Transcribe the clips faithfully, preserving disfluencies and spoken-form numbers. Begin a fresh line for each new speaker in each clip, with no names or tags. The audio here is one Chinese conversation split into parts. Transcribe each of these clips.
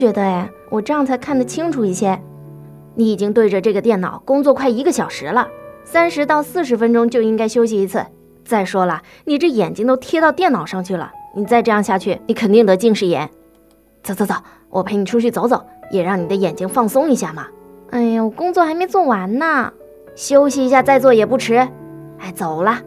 觉得哎，我这样才看得清楚一些。你已经对着这个电脑工作快一个小时了，三十到四十分钟就应该休息一次。再说了，你这眼睛都贴到电脑上去了，你再这样下去，你肯定得近视眼。走走走，我陪你出去走走，也让你的眼睛放松一下嘛。哎呀，我工作还没做完呢，休息一下再做也不迟。哎，走了。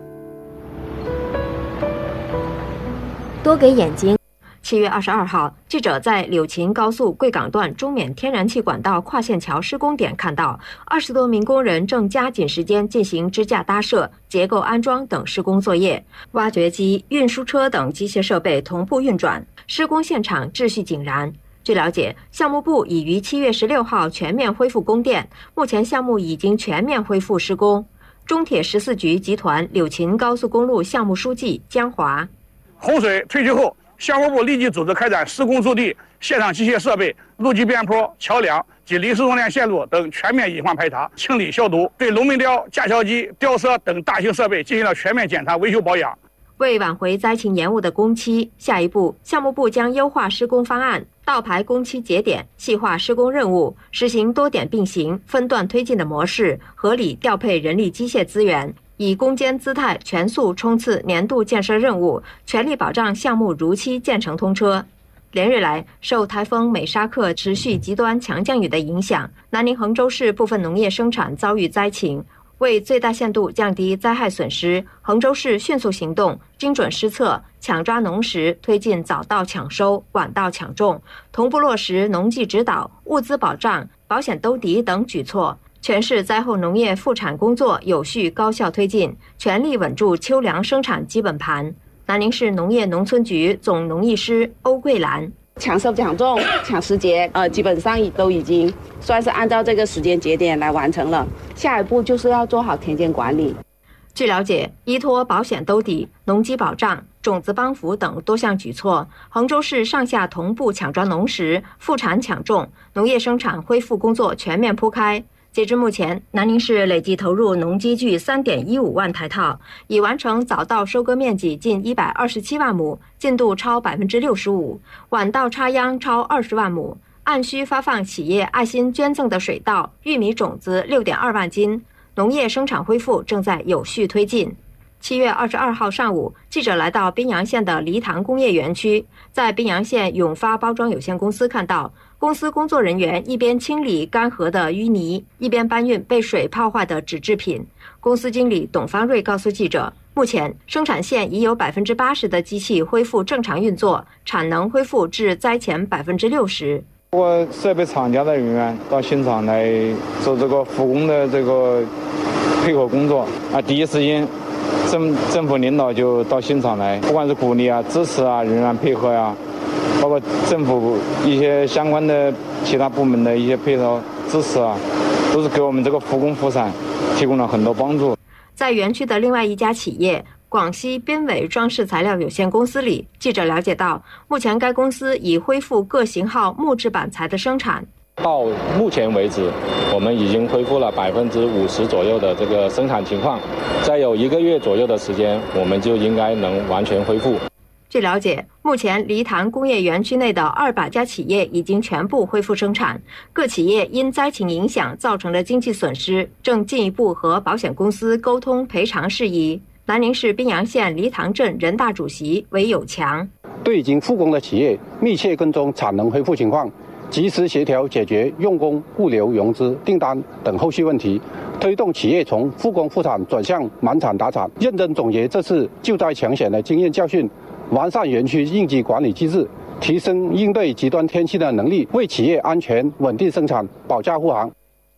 多给眼睛。
七月二十二号，记者在柳琴高速贵港段中缅天然气管道跨线桥施工点看到，二十多名工人正加紧时间进行支架搭设、结构安装等施工作业，挖掘机、运输车等机械设备同步运转，施工现场秩序井然。据了解，项目部已于七月十六号全面恢复供电，目前项目已经全面恢复施工。中铁十四局集团柳琴高速公路项目书记江华：
洪水退去后，项目部立即组织开展施工驻地、现场机械设备、路基边坡、桥梁及临时用电线路等全面隐患排查、清理消毒，对龙门吊、架桥机、吊车等大型设备进行了全面检查、维修保养。
为挽回灾情延误的工期，下一步项目部将优化施工方案，倒排工期节点，细化施工任务，实行多点并行、分段推进的模式，合理调配人力机械资源，以攻坚姿态全速冲刺年度建设任务，全力保障项目如期建成通车。连日来，受台风美沙克持续极端强降雨的影响，南宁衡州市部分农业生产遭遇灾情。为最大限度降低灾害损失，衡州市迅速行动，精准施策，抢抓农时，推进早稻抢收、晚稻抢种，同步落实农技指导、物资保障、保险兜底等举措，全市灾后农业复产工作有序高效推进，全力稳住秋粮生产基本盘。南宁市农业农村局总农艺师欧桂兰：
抢收抢种抢时节，呃，基本上都已经算是按照这个时间节点来完成了。下一步就是要做好田间管理。
据了解，依托保险兜底、农机保障、种子帮扶等多项举措，衡州市上下同步抢抓农时，复产抢种，农业生产恢复工作全面铺开。截至目前，南宁市累计投入农机具 三点一五万台套，已完成早稻收割面积近一百二十七万亩，进度超 百分之六十五， 晚稻插秧超二十万亩，按需发放企业爱心捐赠的水稻、玉米种子 六点二万斤，农业生产恢复正在有序推进。七月二十二号上午，记者来到宾阳县的梨塘工业园区，在宾阳县永发包装有限公司看到，公司工作人员一边清理干涸的淤泥，一边搬运被水泡坏的纸制品。公司经理董方瑞告诉记者，目前生产线已有 百分之八十 的机器恢复正常运作，产能恢复至灾前 百分之六十。
通过设备厂家的人员到现场来做这个复工的这个配合工作啊，第一时间政政府领导就到现场来，不管是鼓励啊、支持啊、人员配合啊，包括政府一些相关的其他部门的一些配套支持啊，都是给我们这个复工复产提供了很多帮助。
在园区的另外一家企业广西边纬装饰材料有限公司里，记者了解到，目前该公司已恢复各型号木质板材的生产。
到目前为止，我们已经恢复了百分之五十左右的这个生产情况，再有一个月左右的时间，我们就应该能完全恢复。
据了解，目前梨塘工业园区内的二百家企业已经全部恢复生产，各企业因灾情影响造成的经济损失，正进一步和保险公司沟通赔偿事宜。南宁市宾阳县梨塘镇人大主席韦有强：
对已经复工的企业密切跟踪产能恢复情况，及时协调解决用工、物流、融资、订单等后续问题，推动企业从复工复产转向满产达产，认真总结这次救灾抢险的经验教训，完善园区应急管理机制，提升应对极端天气的能力，为企业安全稳定生产保驾护航。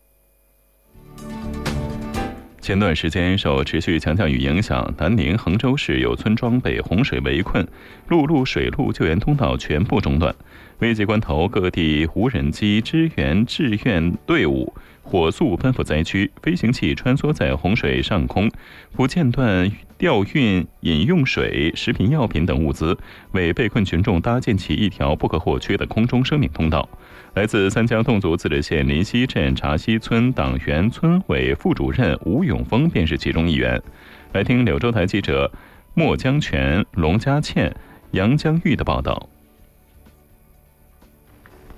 前段时间受持续强降雨影响，南宁衡州市有村庄被洪水围困，陆路、水路救援通道全部中断。危急关头，各地无人机支援志愿队伍火速奔赴灾区，飞行器穿梭在洪水上空，不间断调运饮用水、食品药品等物资，为被困群众搭建起一条不可或缺的空中生命通道。来自三江侗族自治县临溪镇茶溪村党员村委副主任吴永峰便是其中一员。来听柳州台记者莫江泉、龙家倩、杨江玉的报道。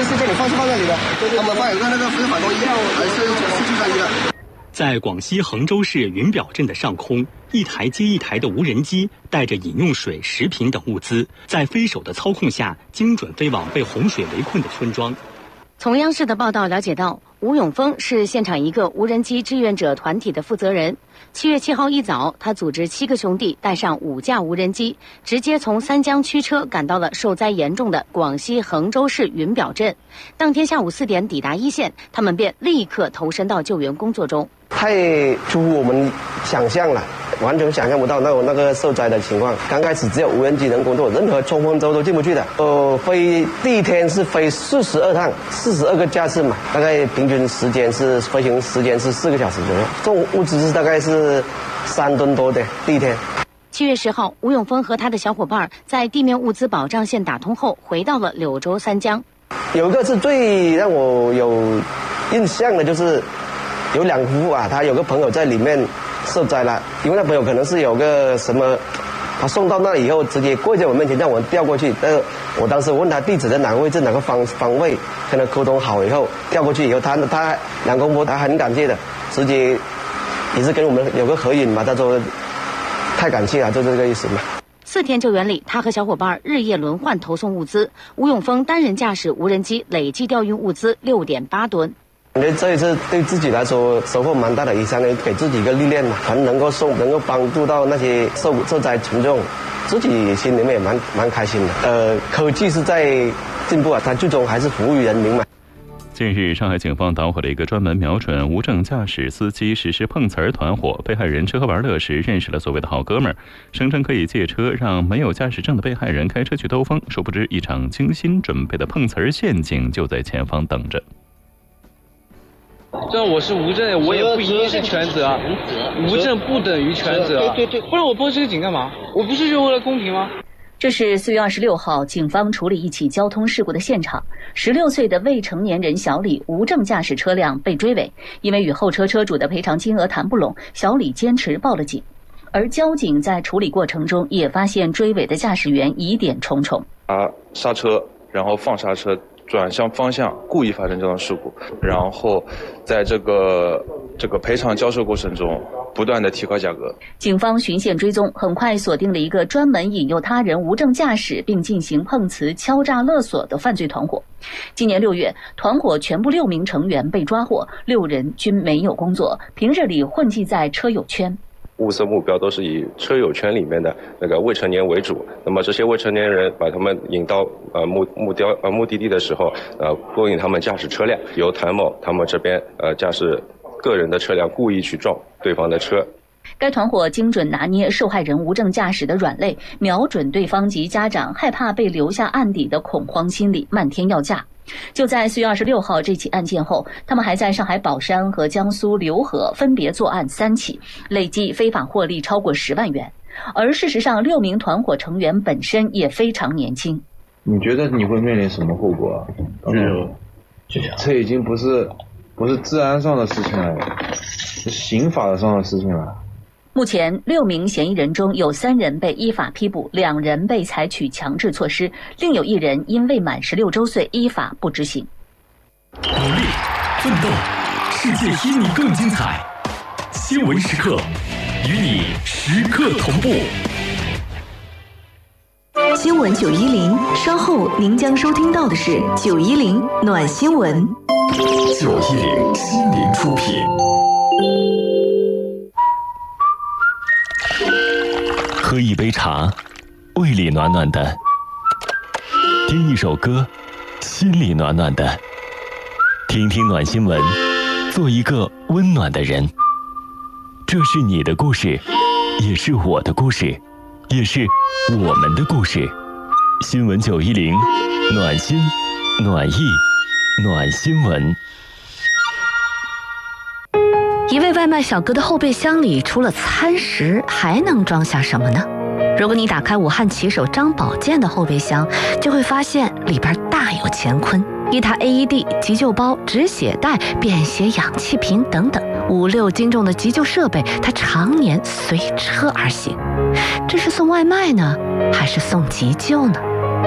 是叫你放是放这里的，他们放有个那个非法工一样，还是是计算机的。
在广西衡州市云表镇的上空，一台接一台的无人机带着饮用水、食品等物资，在飞手的操控下，精准飞往被洪水围困的村庄。
从央视的报道了解到，吴永峰是现场一个无人机志愿者团体的负责人。七月七号一早，他组织七个兄弟带上五架无人机，直接从三江驱车赶到了受灾严重的广西衡州市云表镇。当天下午四点抵达一线，他们便立刻投身到救援工作中。
太出乎我们想象了，完全想象不到那种那个受灾的情况。刚开始只有无人机能工作，任何冲锋舟都进不去的。呃，飞第一天是飞四十二趟，四十二个架次嘛，大概平均时间是飞行时间是四个小时左右。重物资是大概是三吨多的第一天。
七月十号，吴永峰和他的小伙伴在地面物资保障线打通后，回到了柳州三江。
有一个是最让我有印象的，就是有两夫妇啊，他有个朋友在里面受灾了，因为那朋友可能是有个什么，他送到那以后直接跪在我面前让我调过去，但是我当时问他地址在哪个位置哪个方方位，跟他沟通好以后调过去以后，他他两公婆他很感谢的，直接也是跟我们有个合影嘛，他说太感谢了，就这个意思嘛。
四天救援里，他和小伙伴日夜轮换投送物资。吴永峰单人驾驶无人机累计调运物资六点八吨。
感觉这一次对自己来说收获蛮大的，也相当于给自己一个历练嘛，还能够送，能够帮助到那些受受灾群众，自己心里面也蛮蛮开心的。呃，科技是在进步啊，它最终还是服务于人民嘛。
近日，上海警方捣毁了一个专门瞄准无证驾驶司机实施碰瓷儿团伙。被害人吃喝玩乐时认识了所谓的好哥们儿，声称可以借车让没有驾驶证的被害人开车去兜风，殊不知一场精心准备的碰瓷儿陷阱就在前方等着。
这我是无证，我也不一定是全责，无证不等于全责。对对对，不然我报这个警干嘛？我不是就为了公平吗？
这是四月二十六号，警方处理一起交通事故的现场。十六岁的未成年人小李无证驾驶车辆被追尾，因为与后车车主的赔偿金额谈不拢，小李坚持报了警。而交警在处理过程中也发现追尾的驾驶员疑点重重。
啊，刹车，然后放刹车。转向方向，故意发生这种事故，然后在这个这个赔偿交涉过程中，不断的提高价格。
警方循线追踪，很快锁定了一个专门引诱他人无证驾驶并进行碰瓷、敲诈勒索的犯罪团伙。今年六月，团伙全部六名成员被抓获，六人均没有工作，平日里混迹在车友圈。
物色目标都是以车友圈里面的那个未成年为主，那么这些未成年人把他们引到呃目目标呃目的地的时候，呃勾引他们驾驶车辆，由谭某他们这边呃驾驶个人的车辆故意去撞对方的车。
该团伙精准拿捏受害人无证驾驶的软肋，瞄准对方及家长害怕被留下案底的恐慌心理，漫天要价。就在四月二十六号这起案件后，他们还在上海宝山和江苏浏河分别作案三起，累计非法获利超过十万元。而事实上，六名团伙成员本身也非常年轻。
你觉得你会面临什么后果啊？嗯，这已经不是不是治安上的事情了，是刑法上的事情了。
目前，六名嫌疑人中有三人被依法批捕，两人被采取强制措施，另有一人因未满十六周岁依法不执行。
努力奋斗，世界因你更精彩。新闻时刻，与你时刻同步。
新闻九一零，稍后您将收听到的是九一零暖新闻。
九一零心灵出品。喝一杯茶，胃里暖暖的；听一首歌，心里暖暖的。听听暖新闻，做一个温暖的人。这是你的故事，也是我的故事，也是我们的故事。新闻九一零，暖心、暖意、暖新闻。
一位外卖小哥的后备箱里除了餐食还能装下什么呢？如果你打开武汉骑手张宝剑的后备箱，就会发现里边大有乾坤，一台 A E D 急救包、止血带、便携氧气瓶等等五六斤重的急救设备，它常年随车而行。这是送外卖呢，还是送急救呢？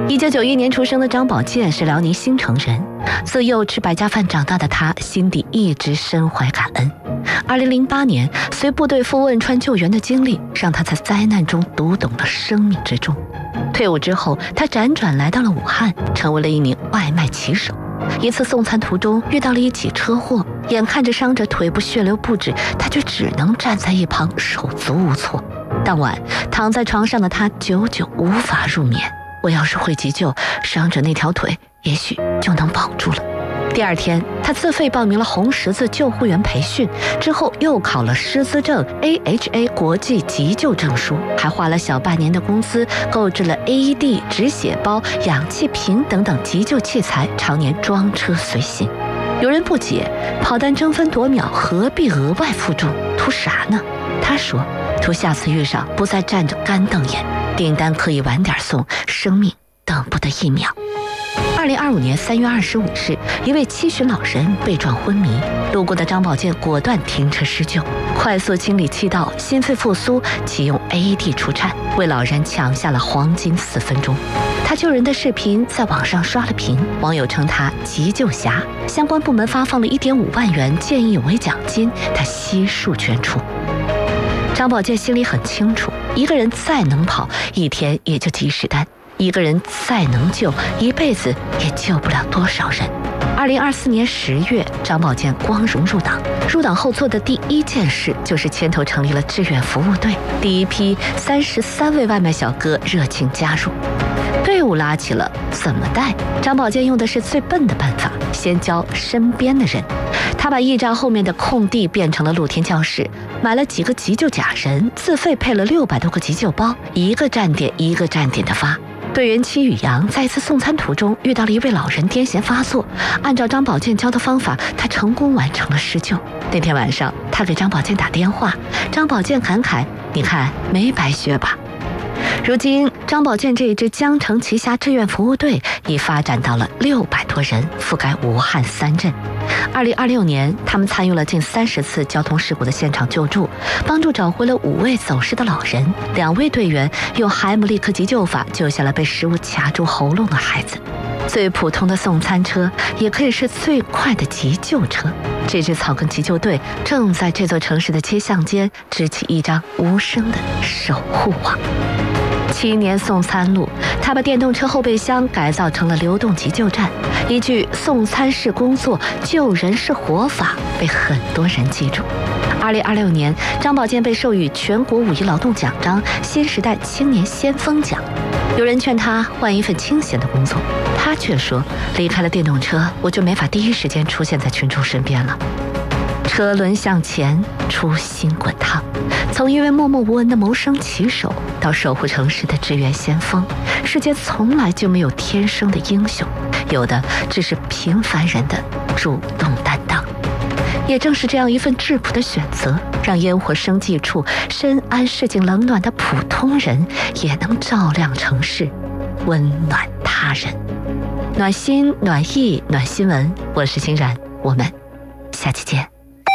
一九九一年出生的张宝剑是辽宁新城人，自幼吃百家饭长大的他，心底一直深怀感恩。二零零八年，随部队赴汶川救援的经历，让他在灾难中读懂了生命之重。退伍之后，他辗转来到了武汉，成为了一名外卖骑手。一次送餐途中遇到了一起车祸，眼看着伤者腿部血流不止，他却只能站在一旁手足无措。当晚躺在床上的他久久无法入眠。我要是会急救，伤者那条腿也许就能保住了。第二天，他自费报名了红十字救护员培训，之后又考了师资证 A H A 国际急救证书，还花了小半年的工资购置了 A E D 止血包、氧气瓶等等急救器材，常年装车随行。有人不解，跑单争分夺秒，何必额外负重，图啥呢？他说，图下次遇上不再站着干瞪眼，订单可以晚点送，生命等不得一秒。二零二五年三月二十五日，一位七旬老人被撞昏迷，路过的张宝剑果断停车施救，快速清理气道，心肺复苏，启用 A E D 除颤，为老人抢下了黄金四分钟。他救人的视频在网上刷了屏，网友称他急救侠，相关部门发放了一点五万元见义勇为奖金，他悉数捐出。张宝剑心里很清楚，一个人再能跑，一天也就几十单；一个人再能救，一辈子也救不了多少人。二零二四年十月，张宝剑光荣入党。入党后做的第一件事就是牵头成立了志愿服务队，第一批三十三位外卖小哥热情加入。队伍拉起了，怎么带？张宝剑用的是最笨的办法，先教身边的人。他把驿站后面的空地变成了露天教室，买了几个急救假人，自费配了六百多个急救包，一个站点一个站点的发。队员戚宇阳在一次送餐途中遇到了一位老人癫痫发作，按照张宝剑教的方法，他成功完成了施救。那天晚上，他给张宝剑打电话，张宝剑感慨：“你看，没白学吧？”如今，张宝剑这一支江城旗下志愿服务队已发展到了六百多人，覆盖武汉三镇。二零二六年，他们参与了近三十次交通事故的现场救助，帮助找回了五位走失的老人。两位队员用海姆立克急救法救下了被食物卡住喉咙的孩子。最普通的送餐车，也可以是最快的急救车。这支草根急救队正在这座城市的街巷间织起一张无声的守护网。七年送餐路，他把电动车后备箱改造成了流动急救站。一句送餐是工作，救人是活法，被很多人记住。二零二六年，张宝剑被授予全国五一劳动奖章、新时代青年先锋奖。有人劝他换一份清闲的工作，他却说：“离开了电动车，我就没法第一时间出现在群众身边了。”车轮向前，初心滚烫。从一位默默无闻的谋生骑手到守护城市的志愿先锋，世界从来就没有天生的英雄，有的只是平凡人的主动担当。也正是这样一份质朴的选择，让烟火生计处深谙市井冷暖的普通人，也能照亮城市，温暖他人。暖心暖意暖新闻，我是欣然，我们下期见。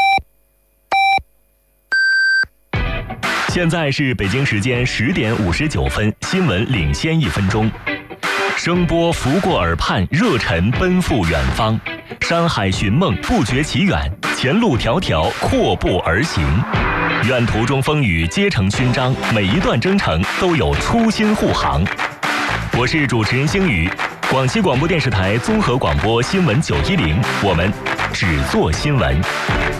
现在是北京时间十点五十九分，新闻领先一分钟。声波拂过耳畔，热忱奔赴远方。山海寻梦，不觉其远，前路迢迢，阔步而行。愿途中风雨皆成勋章，每一段征程都有初心护航。我是主持人星宇，广西广播电视台综合广播新闻九一零，我们只做新闻。